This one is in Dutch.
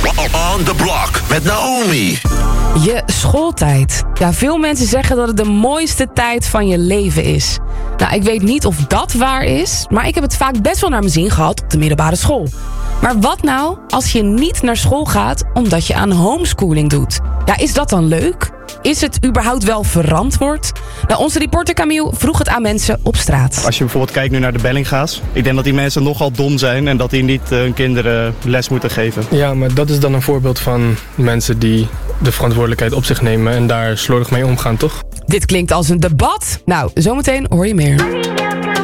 On the Block met Naomi. Je schooltijd. Ja, veel mensen zeggen dat het de mooiste tijd van je leven is. Nou, ik weet niet of dat waar is, maar ik heb het vaak best wel naar mijn zin gehad op de middelbare school. Maar wat nou als je niet naar school gaat omdat je aan homeschooling doet? Ja, is dat dan leuk? Is het überhaupt wel verantwoord? Nou, onze reporter Camille vroeg het aan mensen op straat. Als je bijvoorbeeld kijkt nu naar de Bellinga's. Ik denk dat die mensen nogal dom zijn en dat die niet hun kinderen les moeten geven. Ja, maar dat is dan een voorbeeld van mensen die de verantwoordelijkheid op zich nemen en daar slordig mee omgaan, toch? Dit klinkt als een debat. Nou, zometeen hoor je meer.